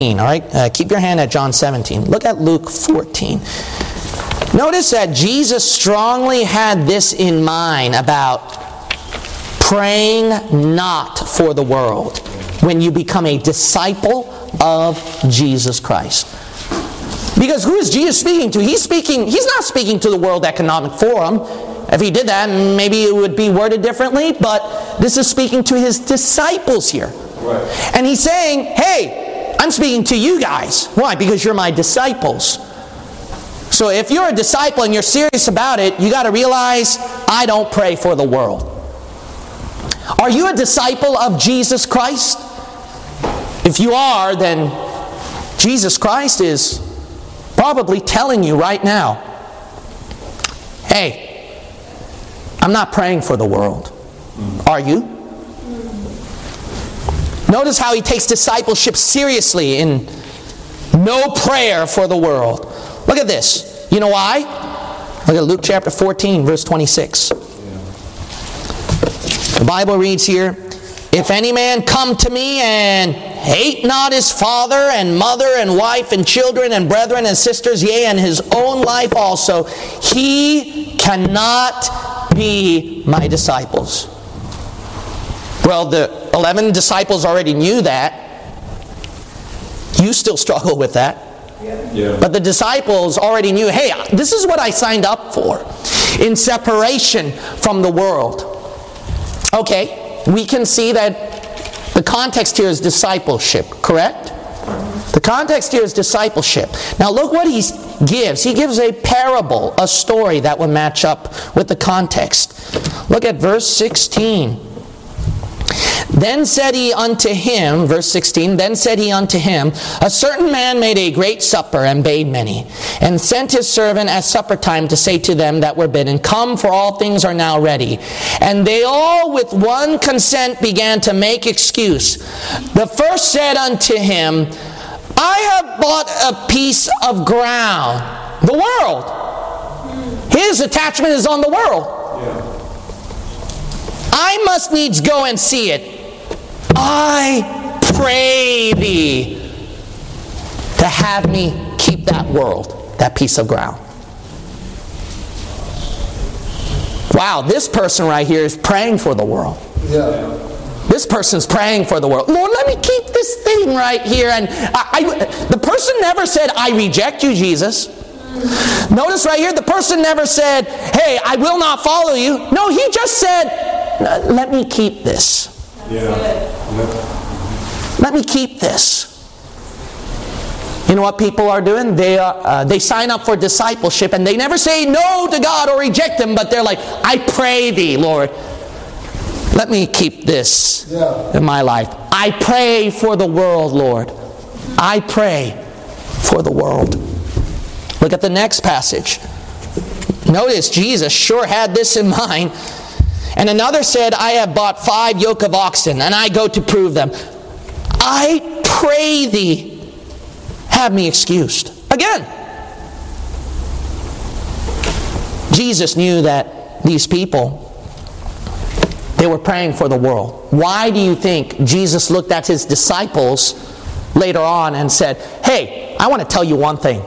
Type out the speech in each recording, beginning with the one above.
All right, keep your hand at John 17. Look at Luke 14. Notice that Jesus strongly had this in mind about praying not for the world when you become a disciple of Jesus Christ. Because who is Jesus speaking to? He's not speaking to the World Economic Forum. If he did that, maybe it would be worded differently, but this is speaking to his disciples here. Right. And he's saying, hey, I'm speaking to you guys. Why? Because you're my disciples. So if you're a disciple and you're serious about it, you got to realize, I don't pray for the world. Are you a disciple of Jesus Christ? If you are, then Jesus Christ is probably telling you right now, hey, I'm not praying for the world. Are you? Notice how he takes discipleship seriously in no prayer for the world. Look at this. You know why? Look at Luke chapter 14, verse 26. The Bible reads here, if any man come to me and hate not his father and mother and wife and children and brethren and sisters, yea, and his own life also, he cannot be my disciples. Well, the 11 disciples already knew that. You still struggle with that. Yeah. But the disciples already knew, hey, this is what I signed up for. In separation from the world. Okay, we can see that the context here is discipleship, correct? The context here is discipleship. Now look what he gives. He gives a parable, a story that would match up with the context. Look at verse 16. Then said he unto him, verse 16, then said he unto him, a certain man made a great supper and bade many, and sent his servant at supper time to say to them that were bidden, come, for all things are now ready. And they all with one consent began to make excuse. The first said unto him, I have bought a piece of ground. The world. His attachment is on the world. I must needs go and see it. I pray thee to have me keep that world, that piece of ground. Wow, this person right here is praying for the world. Yeah. This person's praying for the world. Lord, let me keep this thing right here. And the person never said, I reject you, Jesus. Notice right here, the person never said, hey, I will not follow you. No, he just said, let me keep this. Yeah. Let me keep this. You know what people are doing? They sign up for discipleship and they never say no to God or reject Him, but they're like, I pray thee, Lord, let me keep this in my life. I pray for the world, Lord. I pray for the world. Look at the next passage. Notice Jesus sure had this in mind. And another said, I have bought 5 yoke of oxen, and I go to prove them. I pray thee, have me excused. Again, Jesus knew that these people, they were praying for the world. Why do you think Jesus looked at his disciples later on and said, hey, I want to tell you one thing.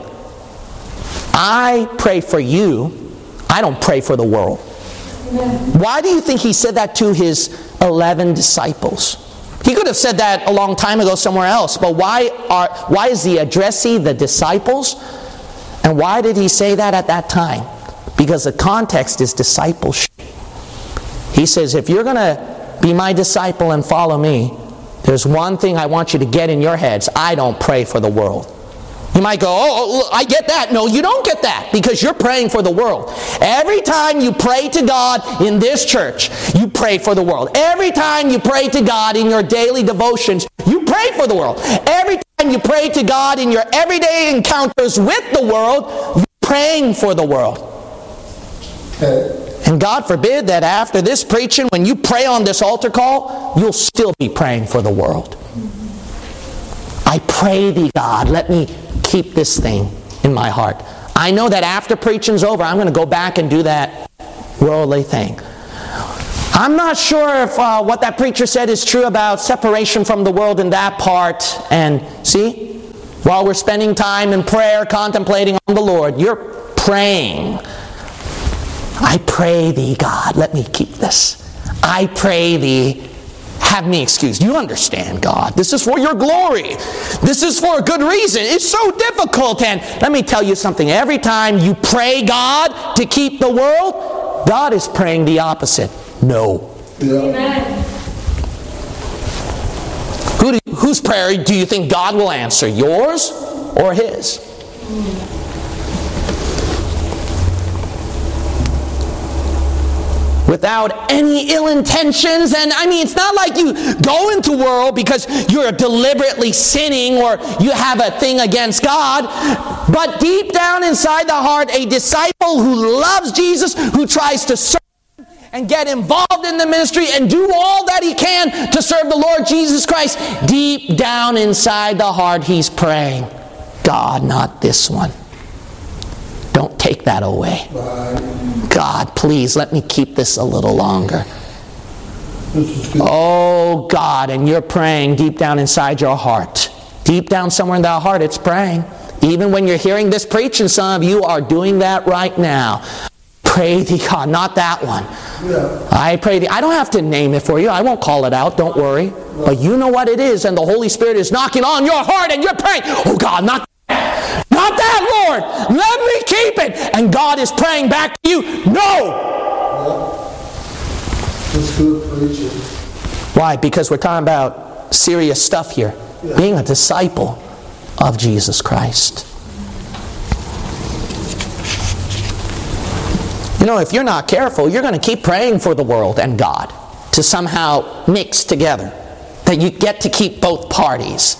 I pray for you. I don't pray for the world. Why do you think he said that to his 11 disciples? He could have said that a long time ago somewhere else, but why is he addressing the disciples? And why did he say that at that time? Because the context is discipleship. He says, if you're going to be my disciple and follow me, there's one thing I want you to get in your heads. I don't pray for the world. You might go, oh, I get that. No, you don't get that because you're praying for the world. Every time you pray to God in this church, you pray for the world. Every time you pray to God in your daily devotions, you pray for the world. Every time you pray to God in your everyday encounters with the world, you're praying for the world. And God forbid that after this preaching, when you pray on this altar call, you'll still be praying for the world. I pray thee, God, let me keep this thing in my heart. I know that after preaching's over, I'm going to go back and do that worldly thing. I'm not sure if what that preacher said is true about separation from the world in that part. And see, while we're spending time in prayer, contemplating on the Lord, you're praying. I pray thee, God, let me keep this. I pray thee, have me excused. You understand, God. This is for your glory. This is for a good reason. It's so difficult. And let me tell you something. Every time you pray God to keep the world, God is praying the opposite. No. Yeah. Amen. Whose prayer do you think God will answer? Yours or His? Without any ill intentions. And I mean, it's not like you go into the world because you're deliberately sinning or you have a thing against God. But deep down inside the heart, a disciple who loves Jesus, who tries to serve and get involved in the ministry and do all that he can to serve the Lord Jesus Christ, deep down inside the heart, he's praying, God, not this one. Don't take that away. God, please, let me keep this a little longer. Oh, God, and you're praying deep down inside your heart. Deep down somewhere in that heart, it's praying. Even when you're hearing this preaching, some of you are doing that right now. Pray thee, God, not that one. Yeah. I pray thee. I don't have to name it for you. I won't call it out. Don't worry. But you know what it is, and the Holy Spirit is knocking on your heart, and you're praying, oh, God, not that, Lord. Let me keep it. And God is praying back to you, no. That's good preaching. Why? Because we're talking about serious stuff here. Yeah. Being a disciple of Jesus Christ. You know, if you're not careful, you're going to keep praying for the world and God to somehow mix together. That you get to keep both parties.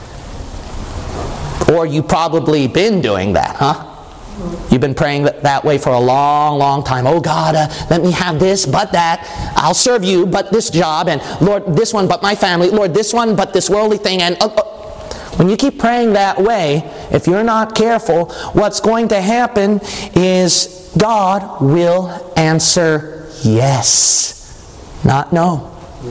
Or you've probably been doing that, huh? You've been praying that way for a long, long time. Oh God, let me have this, but that. I'll serve you, but this job. And Lord, this one, but my family. Lord, this one, but this worldly thing. And when you keep praying that way, if you're not careful, what's going to happen is God will answer yes, not no.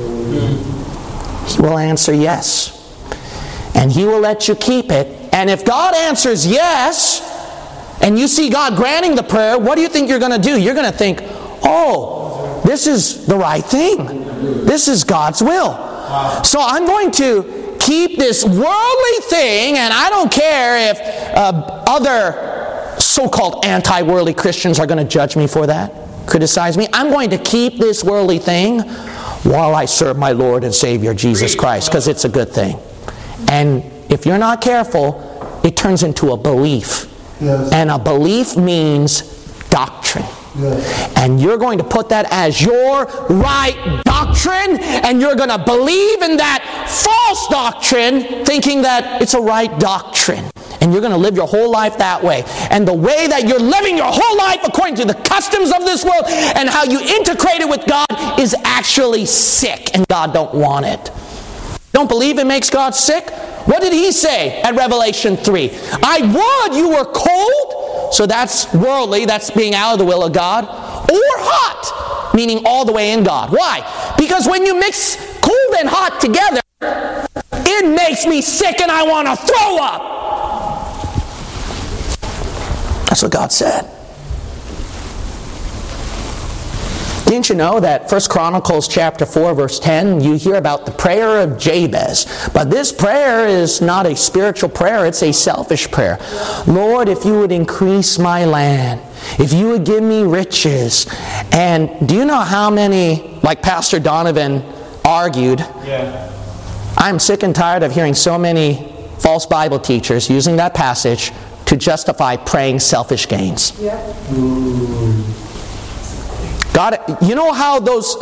He will answer yes. And He will let you keep it. And if God answers yes, and you see God granting the prayer, what do you think you're going to do? You're going to think, oh, this is the right thing. This is God's will. So I'm going to keep this worldly thing, and I don't care if other so-called anti-worldly Christians are going to judge me for that, criticize me. I'm going to keep this worldly thing while I serve my Lord and Savior Jesus Christ, because it's a good thing. And if you're not careful, it turns into a belief. Yes. And a belief means doctrine. Yes. And you're going to put that as your right doctrine, and you're going to believe in that false doctrine, thinking that it's a right doctrine. And you're going to live your whole life that way. And the way that you're living your whole life according to the customs of this world and how you integrate it with God is actually sick, and God don't want it. Don't believe it makes God sick? What did He say at Revelation 3? I would you were cold, so that's worldly, that's being out of the will of God, or hot, meaning all the way in God. Why? Because when you mix cold and hot together, it makes me sick and I want to throw up. That's what God said. Didn't you know that 1 Chronicles chapter 4 verse 10, you hear about the prayer of Jabez. But this prayer is not a spiritual prayer, it's a selfish prayer. Lord, if you would increase my land, if you would give me riches. And do you know how many, like Pastor Donovan argued, I'm sick and tired of hearing so many false Bible teachers using that passage to justify praying selfish gains. God, you know how those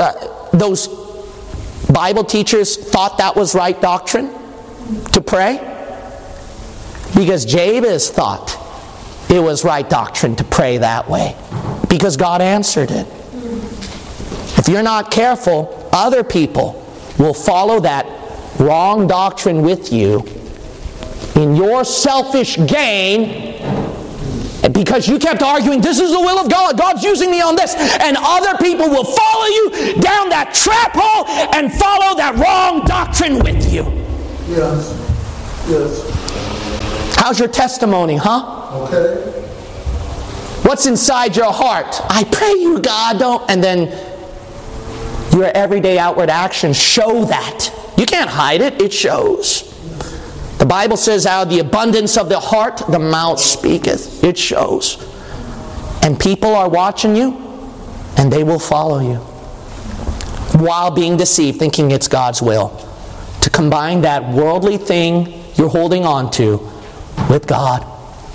Bible teachers thought that was right doctrine to pray? Because Jabez thought it was right doctrine to pray that way. Because God answered it. If you're not careful, other people will follow that wrong doctrine with you in your selfish gain. Because you kept arguing, this is the will of God, God's using me on this. And other people will follow you down that trap hole and follow that wrong doctrine with you. Yes. Yes. How's your testimony, huh? Okay. What's inside your heart? I pray you, God, don't. And then your everyday outward actions show that. You can't hide it. It shows. The Bible says, out of the abundance of the heart, the mouth speaketh. It shows. And people are watching you, and they will follow you. While being deceived, thinking it's God's will. To combine that worldly thing you're holding on to with God.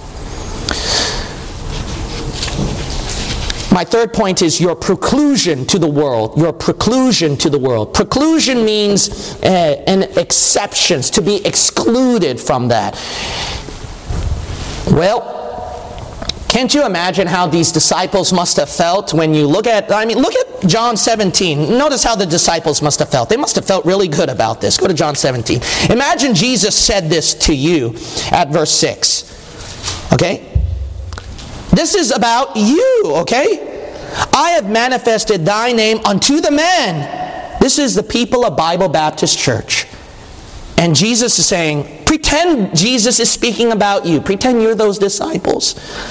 My third point is your preclusion to the world. Your preclusion to the world. Preclusion means an exceptions, to be excluded from that. Well, can't you imagine how these disciples must have felt when you look at John 17. Notice how the disciples must have felt. They must have felt really good about this. Go to John 17. Imagine Jesus said this to you at verse 6. Okay? This is about you, okay? I have manifested thy name unto the men. This is the people of Bible Baptist Church. And Jesus is saying, pretend Jesus is speaking about you. Pretend you're those disciples.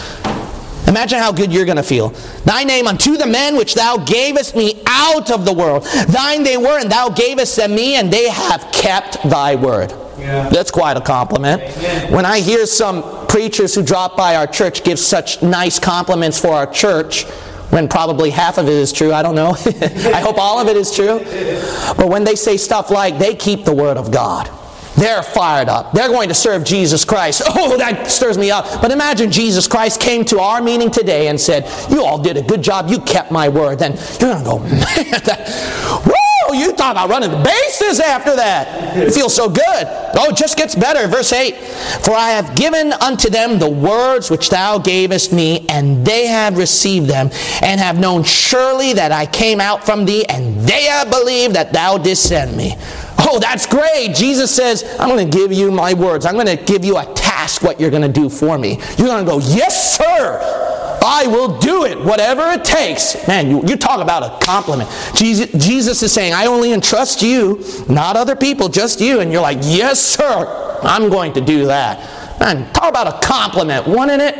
Imagine how good you're going to feel. Thy name unto the men which thou gavest me out of the world. Thine they were, and thou gavest them me, and they have kept thy word. Yeah. That's quite a compliment. Amen. When I hear some preachers who drop by our church give such nice compliments for our church, when probably half of it is true, I don't know. I hope all of it is true. But when they say stuff like, they keep the word of God. They're fired up. They're going to serve Jesus Christ. Oh, that stirs me up. But imagine Jesus Christ came to our meeting today and said, you all did a good job. You kept my word. Then you're going to go, man, woo, you talk about running the bases after that. You feel so good. Oh, it just gets better. Verse 8, for I have given unto them the words which thou gavest me, and they have received them, and have known surely that I came out from thee, and they have believed that thou didst send me. Oh, that's great. Jesus says, I'm going to give you my words. I'm going to give you a task, what you're going to do for me. You're going to go, yes, sir. I will do it, whatever it takes. Man, you talk about a compliment. Jesus is saying, I only entrust you, not other people, just you. And you're like, yes, sir. I'm going to do that. Man, talk about a compliment. Wanting it?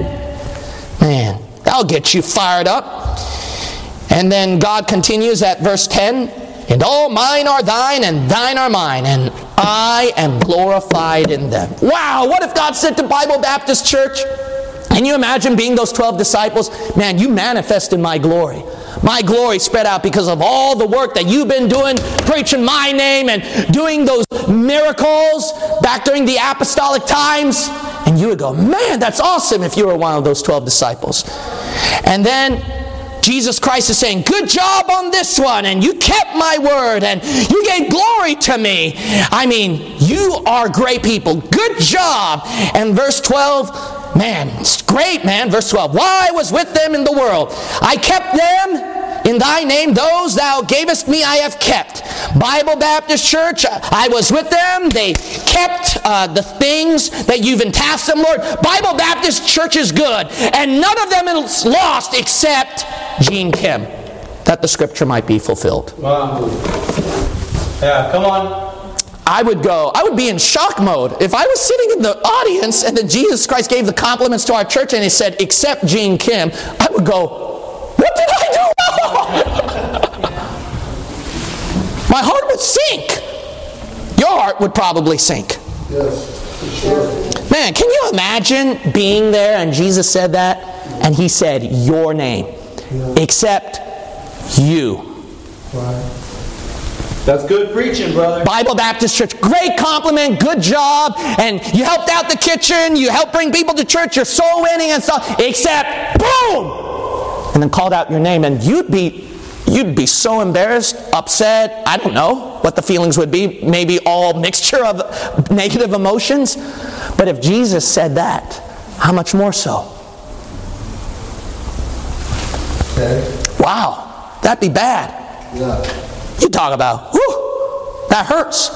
Man, that'll get you fired up. And then God continues at verse 10. And all mine are thine, and thine are mine, and I am glorified in them. Wow, what if God said to Bible Baptist Church, can you imagine being those 12 disciples? Man, you manifested my glory. My glory spread out because of all the work that you've been doing, preaching my name and doing those miracles back during the apostolic times. And you would go, man, that's awesome if you were one of those 12 disciples. And then Jesus Christ is saying, good job on this one, and you kept my word, and you gave glory to me. I mean, you are great people. Good job. And verse 12, man, it's great, man. Verse 12, while I was with them in the world, I kept them in thy name. Those thou gavest me I have kept. Bible Baptist Church, I was with them. They kept the things that you've entrusted them, Lord. Bible Baptist Church is good. And none of them is lost except Gene Kim, that the scripture might be fulfilled. Wow. Yeah, come on. I would be in shock mode. If I was sitting in the audience and then Jesus Christ gave the compliments to our church and he said, except Gene Kim, I would go, what did I do wrong? My heart would sink. Your heart would probably sink. Yes, for sure. Man, can you imagine being there and Jesus said that? And he said, your name. Except you. Right. That's good preaching, brother. Bible Baptist Church, great compliment, good job, and you helped out the kitchen, you helped bring people to church, you're soul winning and stuff, except boom! And then called out your name, and you'd be so embarrassed, upset, I don't know what the feelings would be, maybe all mixture of negative emotions. But if Jesus said that, how much more so? Okay. Wow, that'd be bad. Yeah. You talk about, whew, that hurts.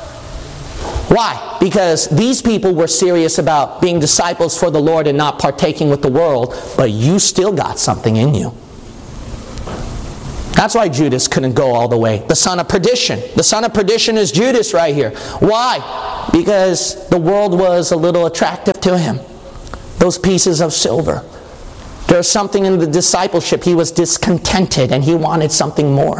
Why? Because these people were serious about being disciples for the Lord and not partaking with the world, but you still got something in you. That's why Judas couldn't go all the way. The son of perdition. The son of perdition is Judas right here. Why? Because the world was a little attractive to him. Those pieces of silver. There's something in the discipleship. He was discontented and he wanted something more.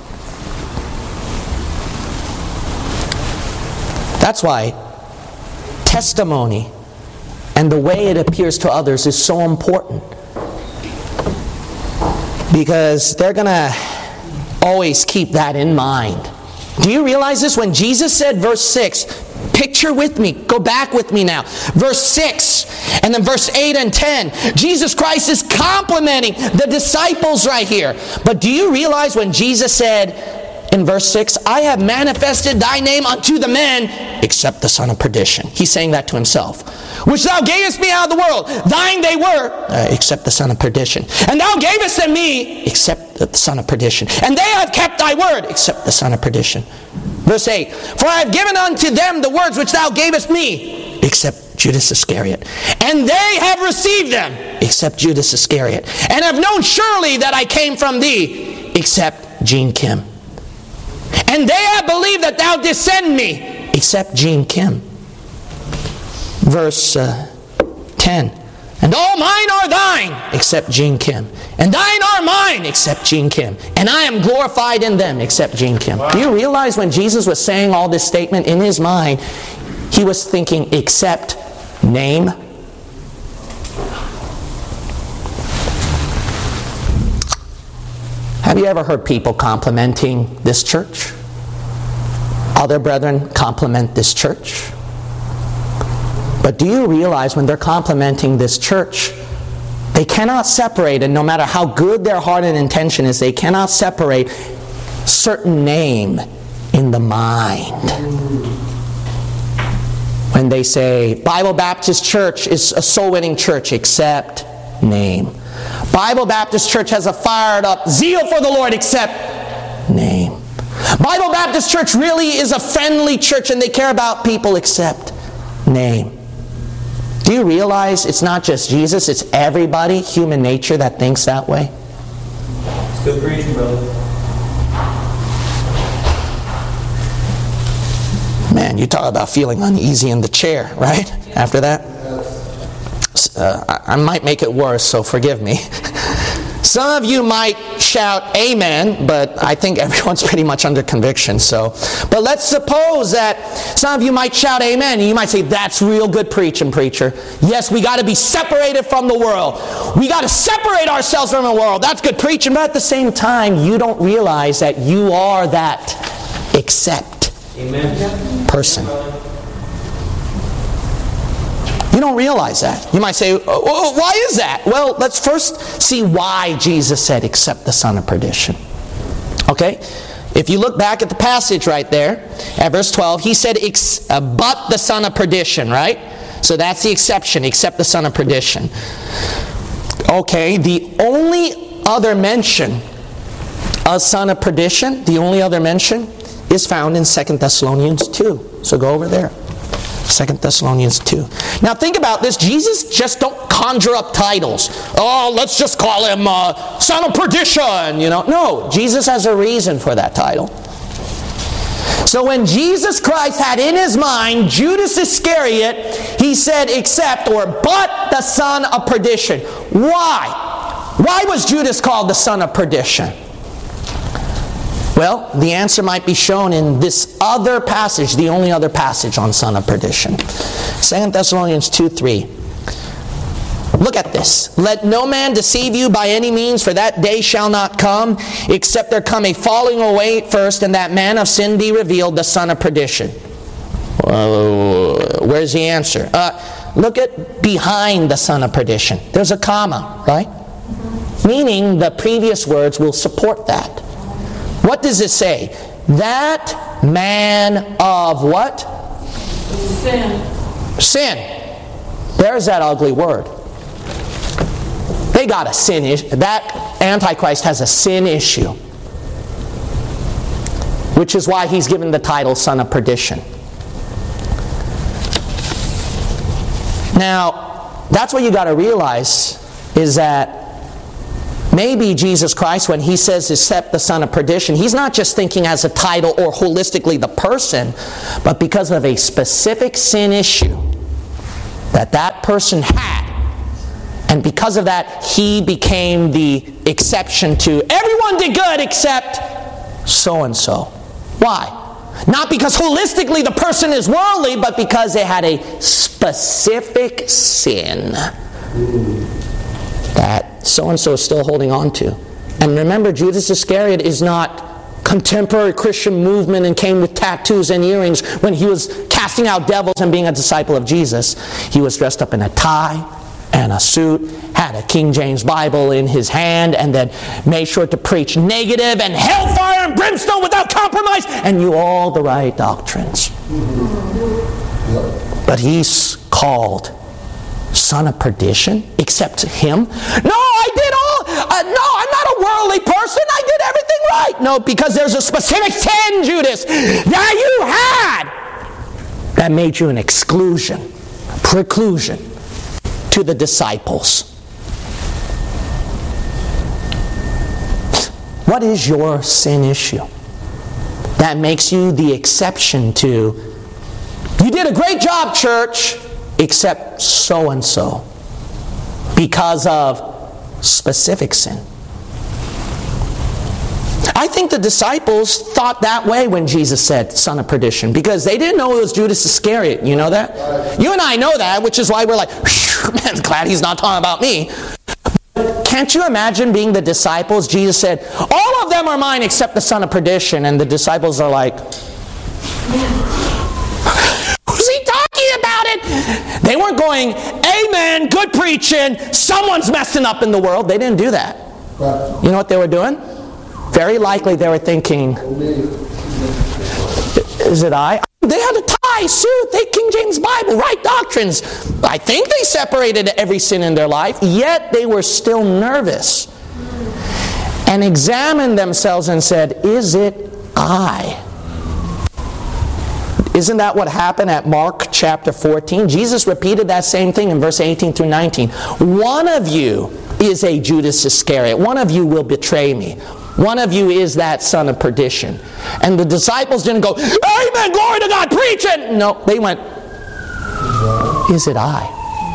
That's why testimony and the way it appears to others is so important. Because they're going to always keep that in mind. Do you realize this? When Jesus said, verse 6, picture with me, go back with me now. Verse 6, and then verse 8 and 10. Jesus Christ is complimenting the disciples right here. But do you realize when Jesus said in verse 6, I have manifested thy name unto the men, except the son of perdition. He's saying that to himself. Which thou gavest me out of the world. Thine they were, except the son of perdition. And thou gavest them me, except the son of perdition. And they have kept thy word, except the son of perdition. Verse 8, for I have given unto them the words which thou gavest me, except Judas Iscariot. And they have received them, except Judas Iscariot. And have known surely that I came from thee, except Gene Kim. And they have believed that thou didst send me, except Gene Kim. Verse 10. And all mine are thine, except Gene Kim. And thine are mine, except Gene Kim. And I am glorified in them, except Gene Kim. Wow. Do you realize when Jesus was saying all this statement in his mind, he was thinking, except name? Have you ever heard people complimenting this church? Other brethren compliment this church? But do you realize when they're complimenting this church, they cannot separate, and no matter how good their heart and intention is, they cannot separate certain name in the mind. When they say, Bible Baptist Church is a soul-winning church, except name. Bible Baptist Church has a fired up zeal for the Lord, except name. Bible Baptist Church really is a friendly church and they care about people, except name. Do you realize it's not just Jesus, it's everybody, human nature, that thinks that way? It's good preaching, brother. Man, you talk about feeling uneasy in the chair, right? After that? I might make it worse, so forgive me. Some of you might shout amen, but I think everyone's pretty much under conviction. But let's suppose that some of you might shout amen, and you might say, that's real good preaching, preacher. Yes, we got to be separated from the world. We got to separate ourselves from the world. That's good preaching, but at the same time, you don't realize that you are that except person. You don't realize that. You might say, why is that? Well, let's first see why Jesus said, except the son of perdition. Okay? If you look back at the passage right there, at verse 12, he said, but the son of perdition, right? So that's the exception, except the son of perdition. Okay, the only other mention of son of perdition, the only other mention, is found in 2 Thessalonians 2. So go over there. 2 Thessalonians 2. Now think about this. Jesus just don't conjure up titles. Oh, let's just call him son of perdition. No, Jesus has a reason for that title. So when Jesus Christ had in his mind Judas Iscariot, he said except or but the son of perdition. Why? Why was Judas called the son of perdition? Well, the answer might be shown in this other passage, the only other passage on son of perdition. 2 Thessalonians 2:3. Look at this. Let no man deceive you by any means, for that day shall not come, except there come a falling away first, and that man of sin be revealed, the son of perdition. Where's the answer? Look at behind the son of perdition. There's a comma, right? Meaning the previous words will support that. What does it say? That man of what? Sin. Sin. There's that ugly word. They got a sin issue. That Antichrist has a sin issue. Which is why he's given the title son of perdition. Now, that's what you got to realize is that Maybe Jesus Christ, when he says except the son of perdition, he's not just thinking as a title or holistically the person, but because of a specific sin issue that person had. And because of that, he became the exception to everyone did good except so-and-so. Why? Not because holistically the person is worldly, but because they had a specific sin that so-and-so is still holding on to. And remember, Judas Iscariot is not contemporary Christian movement and came with tattoos and earrings when he was casting out devils and being a disciple of Jesus. He was dressed up in a tie and a suit, had a King James Bible in his hand, and then made sure to preach negative and hellfire and brimstone without compromise, and knew all the right doctrines. But he's called son of perdition, except him. No, I did no, I'm not a worldly person. I did everything right. No, because there's a specific sin, Judas, that you had that made you an exclusion, preclusion to the disciples. What is your sin issue that makes you the exception to, you did a great job, church, except so-and-so, because of specific sin? I think the disciples thought that way when Jesus said son of perdition, because they didn't know it was Judas Iscariot. You know that? You and I know that, which is why we're like, man, glad he's not talking about me. Can't you imagine being the disciples? Jesus said, all of them are mine except the son of perdition. And the disciples are like, who's he talking about it? They weren't going, amen, good preaching, someone's messing up in the world. They didn't do that. You know what they were doing? Very likely they were thinking, is it I? They had a tie, suit, they King James Bible, right doctrines. I think they separated every sin in their life, yet they were still nervous and examined themselves and said, is it I? Isn't that what happened at Mark chapter 14? Jesus repeated that same thing in verse 18 through 19. One of you is a Judas Iscariot. One of you will betray me. One of you is that son of perdition. And the disciples didn't go, amen, glory to God, preach it. No, they went, is it I?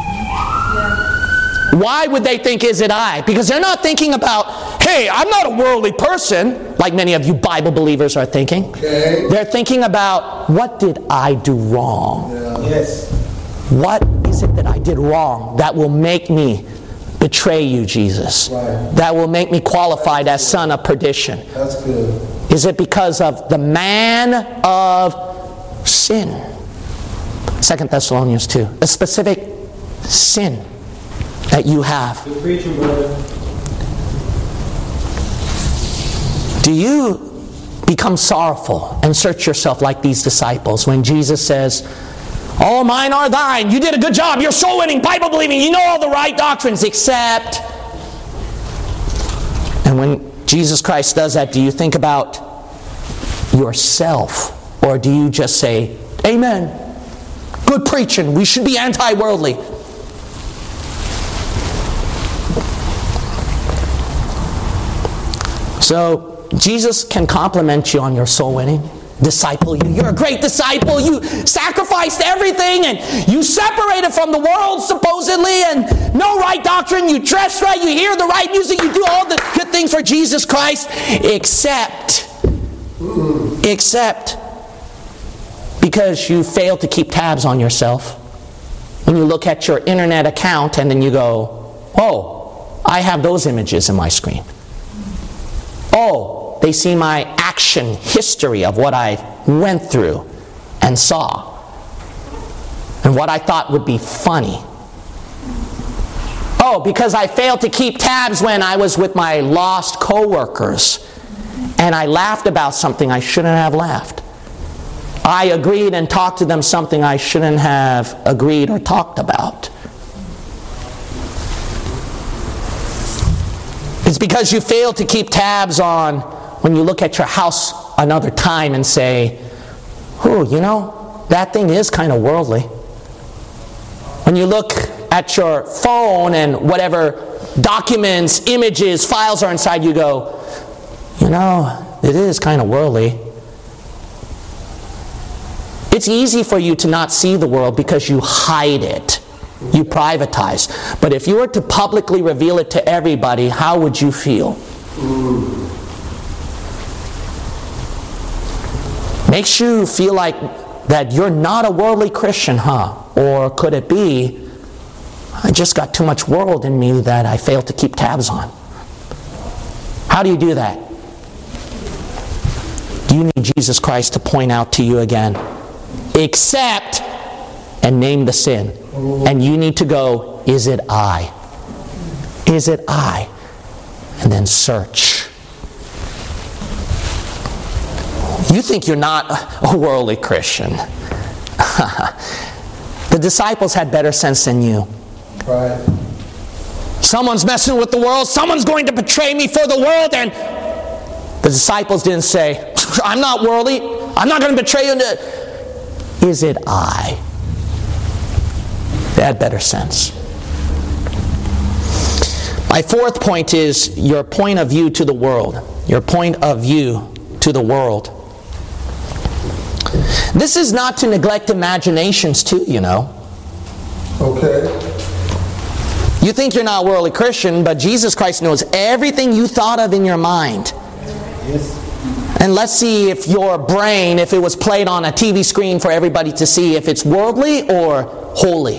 Why would they think, is it I? Because they're not thinking about, hey, I'm not a worldly person, like many of you Bible believers are thinking. Okay. They're thinking about, what did I do wrong? Yes. What is it that I did wrong that will make me betray you, Jesus? Right. That will make me qualified as son of perdition. That's good. Is it because of the man of sin? 2 Thessalonians 2. A specific sin that you have. Good preaching, brother. Do you become sorrowful and search yourself like these disciples when Jesus says, all mine are thine, you did a good job, you're soul winning, Bible believing, you know all the right doctrines, except... And when Jesus Christ does that, do you think about yourself? Or do you just say, amen, good preaching, we should be anti-worldly? So, Jesus can compliment you on your soul winning. Disciple you. You're a great disciple. You sacrificed everything and you separated from the world supposedly and no right doctrine. You dress right. You hear the right music. You do all the good things for Jesus Christ except because you fail to keep tabs on yourself. When you look at your internet account and then you go, oh, I have those images in my screen. Oh, they see my action history of what I went through and saw and what I thought would be funny. Oh, because I failed to keep tabs when I was with my lost coworkers and I laughed about something I shouldn't have laughed. I agreed and talked to them something I shouldn't have agreed or talked about. It's because you failed to keep tabs on when you look at your house another time and say, oh, you know, that thing is kind of worldly. When you look at your phone and whatever documents, images, files are inside, you go, it is kind of worldly. It's easy for you to not see the world because you hide it. You privatize. But if you were to publicly reveal it to everybody, how would you feel? Makes you feel like that you're not a worldly Christian, huh? Or could it be, I just got too much world in me that I failed to keep tabs on? How do you do that? You need Jesus Christ to point out to you again. Accept and name the sin. And you need to go, is it I? Is it I? And then search. You think you're not a worldly Christian. The disciples had better sense than you. Right. Someone's messing with the world. Someone's going to betray me for the world. And the disciples didn't say, I'm not worldly. I'm not going to betray you. Is it I? They had better sense. My fourth point is your point of view to the world. Your point of view to the world. This is not to neglect imaginations too, Okay. You think you're not a worldly Christian, but Jesus Christ knows everything you thought of in your mind. Yes. And let's see if your brain, if it was played on a TV screen for everybody to see, if it's worldly or holy.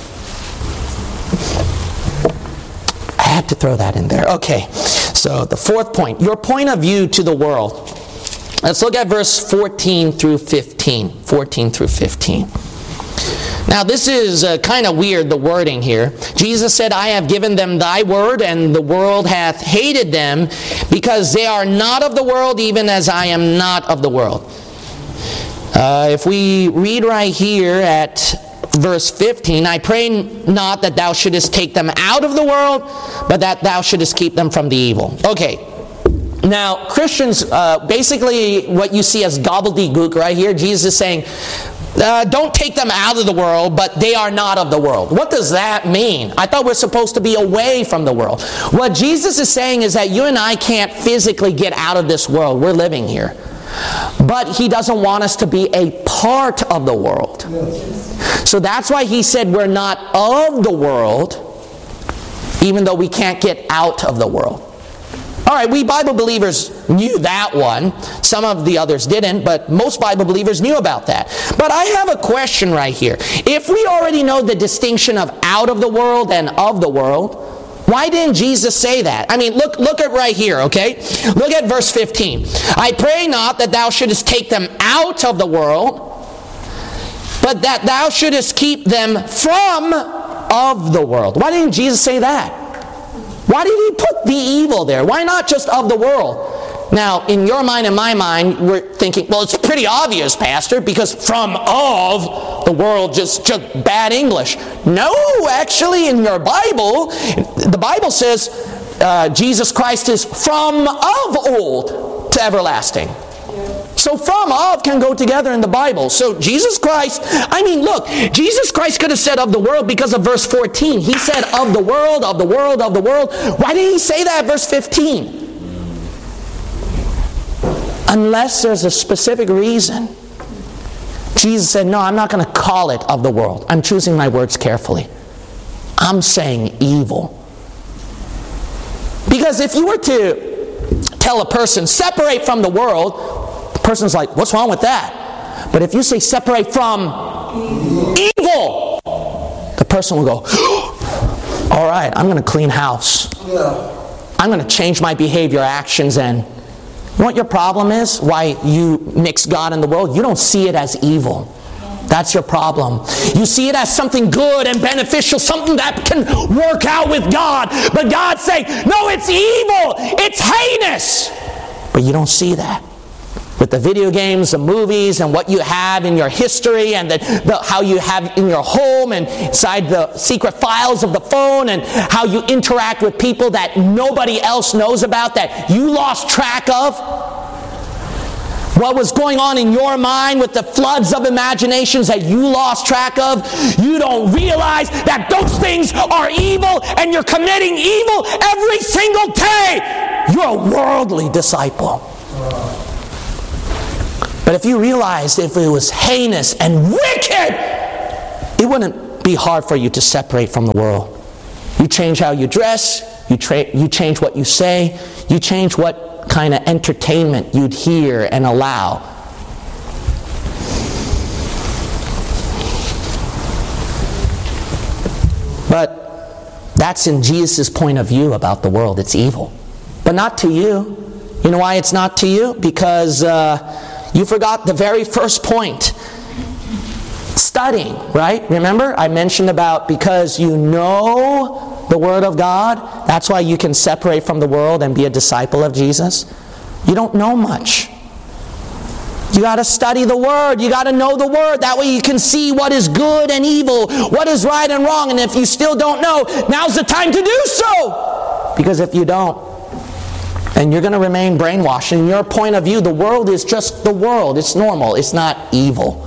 I had to throw that in there. Okay, so the fourth point, your point of view to the world. Let's look at verse 14 through 15. 14 through 15. Now this is kind of weird, the wording here. Jesus said, I have given them thy word, and the world hath hated them, because they are not of the world, even as I am not of the world. If we read right here at verse 15, I pray not that thou shouldest take them out of the world, but that thou shouldest keep them from the evil. Okay. Now, Christians, basically what you see as gobbledygook right here, Jesus is saying, don't take them out of the world, but they are not of the world. What does that mean? I thought we're supposed to be away from the world. What Jesus is saying is that you and I can't physically get out of this world. We're living here. But He doesn't want us to be a part of the world. So that's why He said we're not of the world, even though we can't get out of the world. All right, we Bible believers knew that one. Some of the others didn't, but most Bible believers knew about that. But I have a question right here. If we already know the distinction of out of the world and of the world, why didn't Jesus say that? I mean, look at right here, okay? Look at verse 15. I pray not that thou shouldest take them out of the world, but that thou shouldest keep them from of the world. Why didn't Jesus say that? Why did He put the evil there? Why not just of the world? Now, in your mind and my mind, we're thinking, well, it's pretty obvious, Pastor, because from of the world, just bad English. No, actually, in your Bible, the Bible says Jesus Christ is from of old to everlasting. So from of can go together in the Bible. So Jesus Christ, I mean, look, Jesus Christ could have said of the world because of verse 14. He said of the world, of the world, of the world. Why didn't He say that at verse 15? Unless there's a specific reason. Jesus said, no, I'm not going to call it of the world. I'm choosing my words carefully. I'm saying evil. Because if you were to tell a person, separate from the world, the person's like, what's wrong with that? But if you say separate from evil, the person will go, all right, I'm going to clean house. I'm going to change my behavior, actions, and you know what your problem is? Why you mix God and the world? You don't see it as evil. That's your problem. You see it as something good and beneficial, something that can work out with God. But God's saying, no, it's evil. It's heinous. But you don't see that. With the video games, the movies, and what you have in your history, and how you have in your home, and inside the secret files of the phone, and how you interact with people that nobody else knows about, that you lost track of. what was going on in your mind with the floods of imaginations that you lost track of, you don't realize that those things are evil and you're committing evil every single day. You're a worldly disciple. But if you realized if it was heinous and wicked, it wouldn't be hard for you to separate from the world. You change how you dress, you change what you say, you change what kind of entertainment you'd hear and allow. But that's in Jesus' point of view about the world. It's evil. But not to you. You know why it's not to you? Because you forgot the very first point. Studying, right? Remember, I mentioned about because you know the Word of God, that's why you can separate from the world and be a disciple of Jesus. You don't know much. You got to study the Word. You got to know the Word. That way you can see what is good and evil, what is right and wrong. And if you still don't know, now's the time to do so. Because if you don't, then you're going to remain brainwashed. In your point of view, the world is just the world. It's normal. It's not evil.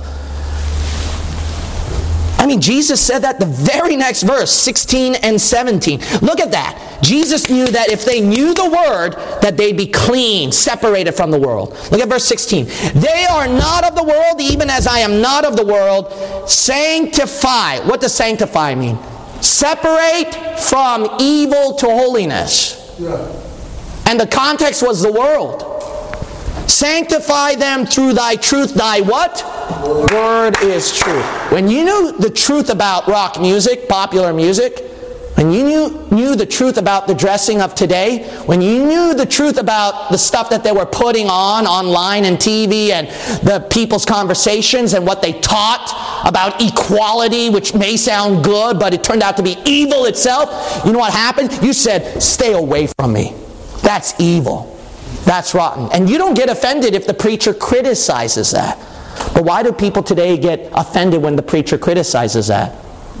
I mean, Jesus said that the very next verse, 16 and 17. Look at that. Jesus knew that if they knew the Word, that they'd be clean, separated from the world. Look at verse 16. They are not of the world, even as I am not of the world. Sanctify. What does sanctify mean? Separate from evil to holiness. Yeah. And the context was the world. Sanctify them through thy truth. Thy what? Word is truth. When you knew the truth about rock music, popular music, when you knew the truth about the dressing of today, when you knew the truth about the stuff that they were putting on online and TV and the people's conversations and what they taught about equality, which may sound good, but it turned out to be evil itself, you know what happened? You said, stay away from me. That's evil. That's rotten. And you don't get offended if the preacher criticizes that. But why do people today get offended when the preacher criticizes that?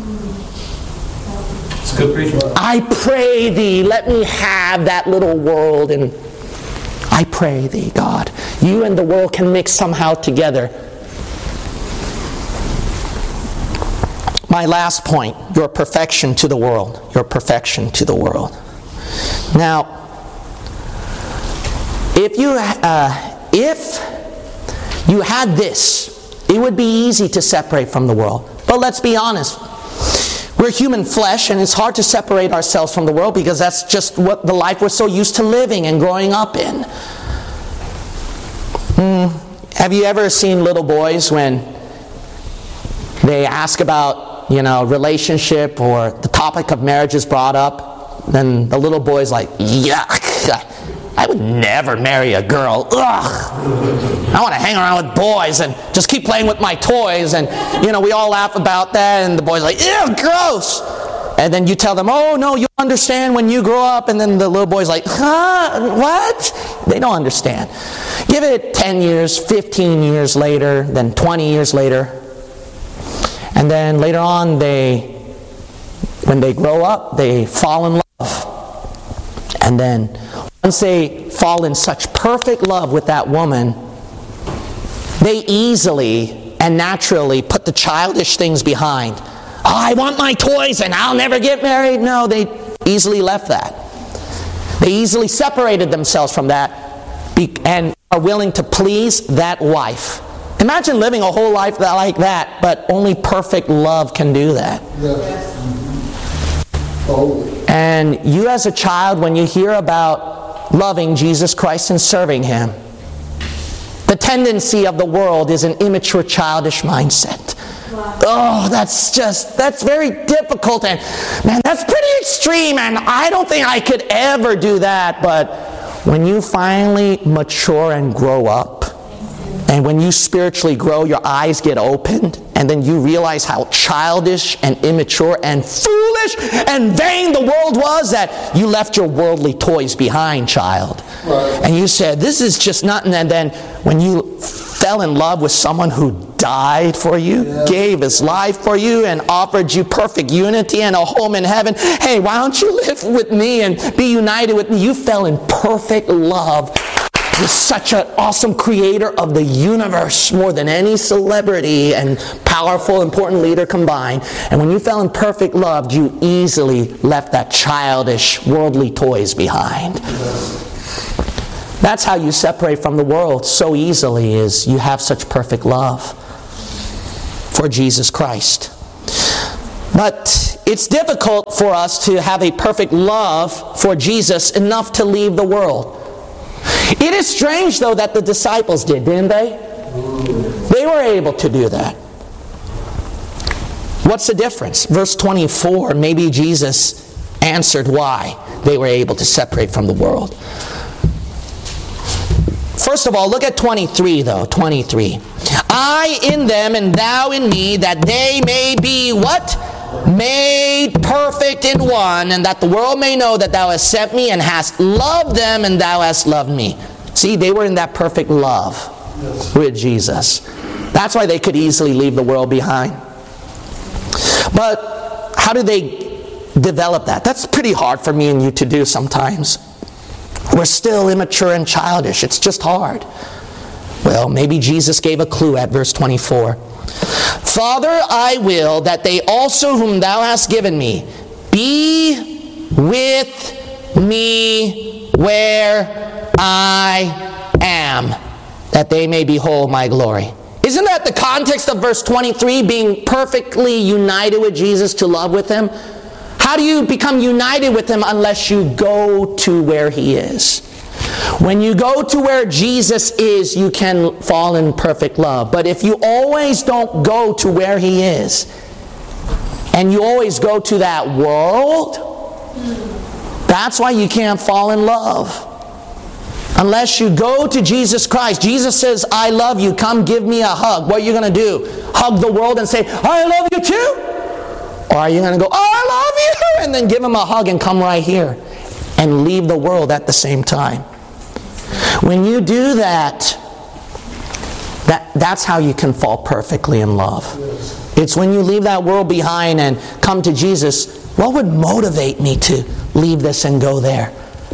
It's good preaching. I pray thee, let me have that little world, and I pray thee, God. You and the world can mix somehow together. My last point, your perfection to the world. Your perfection to the world. Now, if you had this, it would be easy to separate from the world. But let's be honest. We're human flesh, and it's hard to separate ourselves from the world because that's just what the life we're so used to living and growing up in. Have you ever seen little boys when they ask about, relationship or the topic of marriage is brought up? Then the little boy's like, yuck. I would never marry a girl. Ugh. I want to hang around with boys and just keep playing with my toys. And, we all laugh about that. And the boy's like, ew, gross. And then you tell them, oh, no, you'll understand when you grow up. And then the little boy's like, huh? What? They don't understand. Give it 10 years, 15 years later, then 20 years later. And then later on, when they grow up, they fall in love. And then once they fall in such perfect love with that woman, they easily and naturally put the childish things behind. Oh, I want my toys and I'll never get married. No, they easily left that. They easily separated themselves from that and are willing to please that wife. Imagine living a whole life like that, but only perfect love can do that. Yes. Oh. And you as a child, when you hear about loving Jesus Christ and serving Him, the tendency of the world is an immature, childish mindset. Wow. Oh, that's very difficult, and man, that's pretty extreme, and I don't think I could ever do that. But when you finally mature and grow up, and when you spiritually grow, your eyes get opened, and then you realize how childish and immature and foolish and vain the world was, that you left your worldly toys behind, child. Right. And you said, this is just nothing. And then when you fell in love with someone who died for you, gave his life for you, and offered you perfect unity and a home in heaven, hey, why don't you live with me and be united with me? You fell in perfect love was such an awesome creator of the universe, more than any celebrity and powerful, important leader combined. And when you fell in perfect love, you easily left that childish, worldly toys behind. That's how you separate from the world so easily, is you have such perfect love for Jesus Christ. But it's difficult for us to have a perfect love for Jesus enough to leave the world. It is strange, though, that the disciples did, didn't they? They were able to do that. What's the difference? Verse 24, maybe Jesus answered why they were able to separate from the world. First of all, look at 23, though. 23. I in them and thou in me, that they may be what? Made perfect in one, and that the world may know that thou hast sent me and hast loved them and thou hast loved me. See, they were in that perfect love with Jesus. That's why they could easily leave the world behind. But how do they develop that? That's pretty hard for me and you to do sometimes. We're still immature and childish. It's just hard. Well, maybe Jesus gave a clue at verse 24. Father, I will that they also whom thou hast given me be with me where I am, that they may behold my glory. Isn't that the context of verse 23, being perfectly united with Jesus to love with Him? How do you become united with Him unless you go to where He is? When you go to where Jesus is, you can fall in perfect love. But if you always don't go to where He is, and you always go to that world, that's why you can't fall in love. Unless you go to Jesus Christ. Jesus says, I love you. Come give me a hug. What are you going to do? Hug the world and say, I love you too? Or are you going to go, I love you, and then give Him a hug and come right here and leave the world at the same time? When you do that, that's how you can fall perfectly in love. It's when you leave that world behind and come to Jesus. What would motivate me to leave this and go there?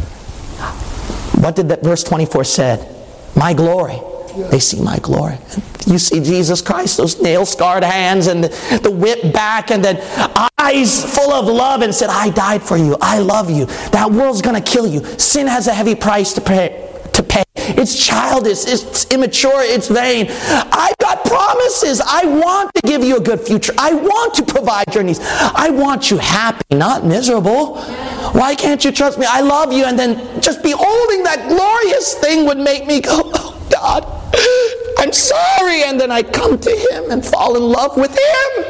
What did that verse 24 said? My glory. They see my glory. You see Jesus Christ, those nail-scarred hands and the whip back and then eyes full of love, and said, I died for you. I love you. That world's going to kill you. Sin has a heavy price to pay. It's childish. It's immature. It's vain. I've got promises. I want to give you a good future. I want to provide your needs. I want you happy, not miserable. Why can't you trust me? I love you. And then just beholding that glorious thing would make me go, oh God, I'm sorry. And then I come to Him and fall in love with Him.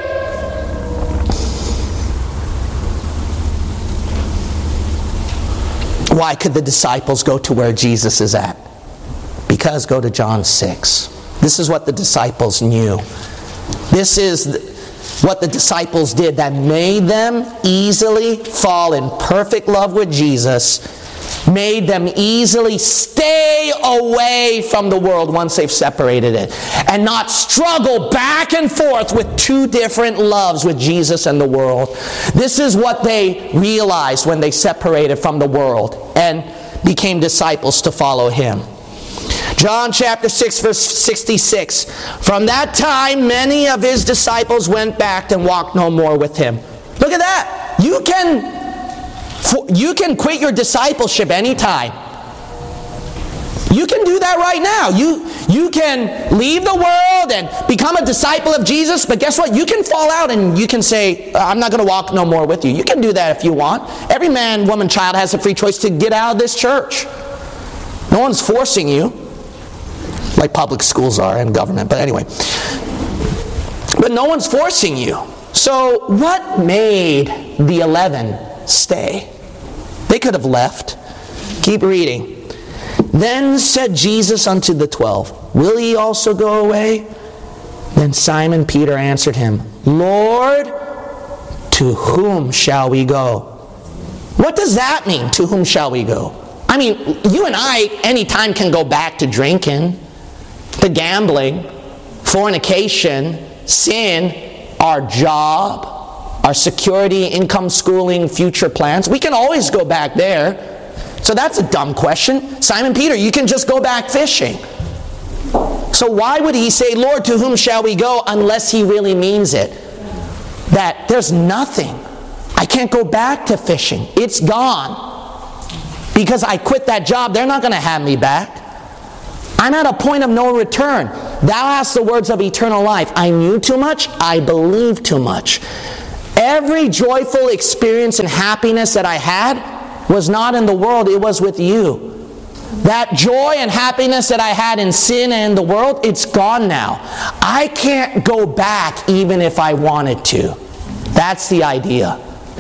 Why could the disciples go to where Jesus is at? Because go to John 6. This is what the disciples knew. This is what the disciples did that made them easily fall in perfect love with Jesus, made them easily stay away from the world once they've separated it, and not struggle back and forth with two different loves with Jesus and the world. This is what they realized when they separated from the world and became disciples to follow Him. John chapter 6 verse 66. From that time many of His disciples went back and walked no more with Him. Look at that. You can quit your discipleship anytime. You can do that right now. You can leave the world and become a disciple of Jesus, but guess what? You can fall out and you can say, I'm not going to walk no more with you. You can do that if you want. Every man, woman, child has a free choice to get out of this church. No one's forcing you, like public schools are and government, but anyway. But no one's forcing you. So what made the 11 stay? They could have left. Keep reading. Then said Jesus unto the 12, Will ye also go away? Then Simon Peter answered Him, Lord, to whom shall we go? What does that mean, to whom shall we go? I mean, you and I anytime can go back to drinking, to gambling, fornication, sin, our job, our security, income, schooling, future plans. We can always go back there. So that's a dumb question. Simon Peter, you can just go back fishing. So why would he say, Lord, to whom shall we go, unless he really means it? That there's nothing. I can't go back to fishing. It's gone. Because I quit that job, they're not going to have me back. I'm at a point of no return. Thou hast the words of eternal life. I knew too much. I believed too much. Every joyful experience and happiness that I had was not in the world. It was with you. That joy and happiness that I had in sin and in the world, it's gone now. I can't go back even if I wanted to. That's the idea.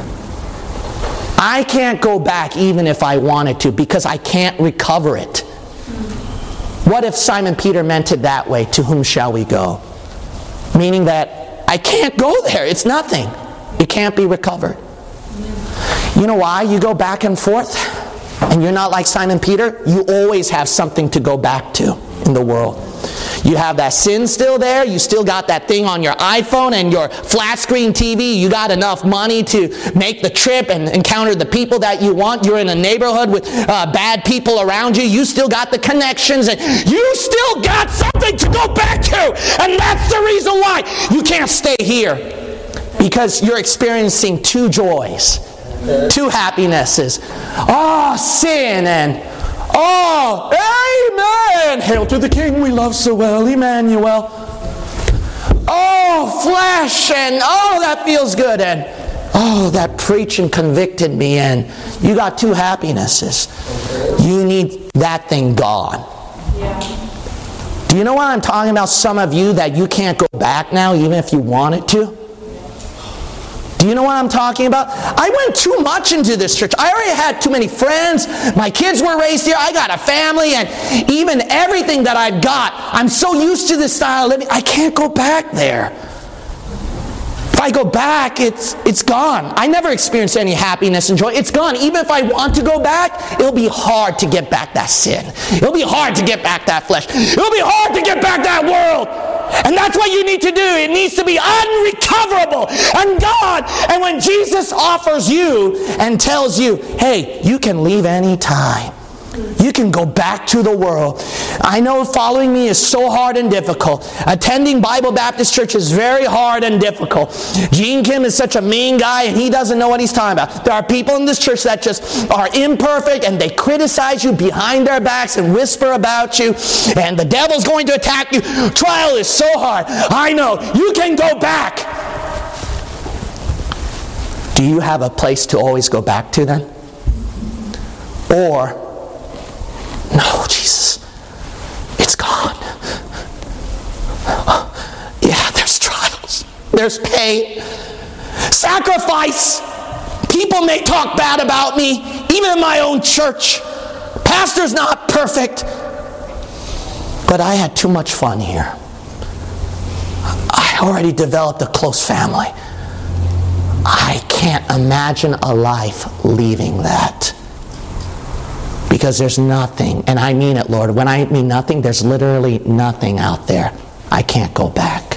I can't go back even if I wanted to because I can't recover it. What if Simon Peter meant it that way? To whom shall we go? Meaning that I can't go there. It's nothing. It can't be recovered. You know why you go back and forth? And you're not like Simon Peter? You always have something to go back to in the world. You have that sin still there. You still got that thing on your iPhone and your flat screen TV. You got enough money to make the trip and encounter the people that you want. You're in a neighborhood with bad people around you. You still got the connections and you still got something to go back to. And that's the reason why you can't stay here. Because you're experiencing two joys. Two happinesses. Oh, sin and amen. Hail to the King we love so well, Emmanuel. Oh, flesh and that feels good. And that preaching convicted me. And you got two happinesses. You need that thing gone. Yeah. Do you know what I'm talking about? Some of you that you can't go back now even if you wanted to. Do you know what I'm talking about? I went too much into this church. I already had too many friends. My kids were raised here. I got a family. And even everything that I've got, I'm so used to this style of living, I can't go back there. If I go back, it's gone. I never experienced any happiness and joy. It's gone. Even if I want to go back, it'll be hard to get back that sin. It'll be hard to get back that flesh. It'll be hard to get back that world. And that's what you need to do. It needs to be unrecoverable. And God, and when Jesus offers you and tells you, hey, you can leave any time. You can go back to the world. I know following me is so hard and difficult. Attending Bible Baptist Church is very hard and difficult. Gene Kim is such a mean guy and he doesn't know what he's talking about. There are people in this church that just are imperfect and they criticize you behind their backs and whisper about you. And the devil's going to attack you. Trial is so hard. I know. You can go back. Do you have a place to always go back to then? Or no, Jesus, it's gone. Yeah, there's trials. There's pain. Sacrifice. People may talk bad about me, even in my own church. Pastor's not perfect. But I had too much fun here. I already developed a close family. I can't imagine a life leaving that. Because there's nothing, and I mean it, Lord. When I mean nothing, there's literally nothing out there. I can't go back.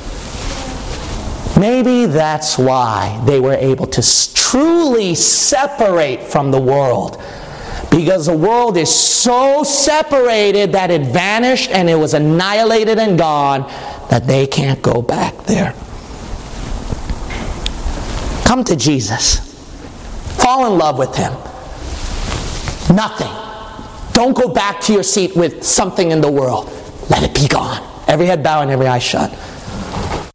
Maybe that's why they were able to truly separate from the world. Because the world is so separated that it vanished and it was annihilated and gone that they can't go back there. Come to Jesus. Fall in love with Him. Nothing. Don't go back to your seat with something in the world. Let it be gone. Every head bowed and every eye shut.